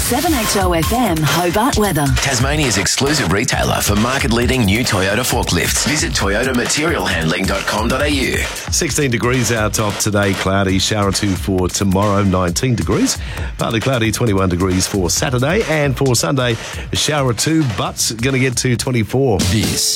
7HOFM Hobart weather. Tasmania's exclusive retailer for market-leading new Toyota forklifts. Visit toyotamaterialhandling.com.au. 16 degrees out top today, cloudy, shower 2 for tomorrow, 19 degrees. Partly cloudy, 21 degrees for Saturday, and for Sunday, shower 2, but going to get to 24. This